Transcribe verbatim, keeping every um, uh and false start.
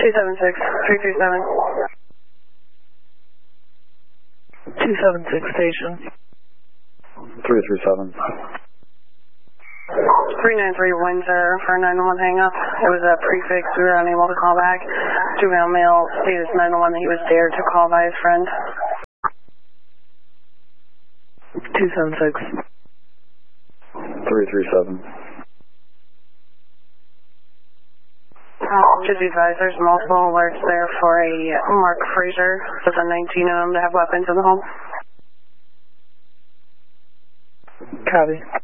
two seven six, three three seven. two seven six station. three three seven. three nine three Windsor for nine one one hang up. It was a prefix, we were unable to call back. Juvenile male status nine one one that he was dared to call by his friend. two seven six. three three seven. Should be advised, there's multiple alerts there for a Mark Fraser with a nineteen of them to have weapons in the home. Copy.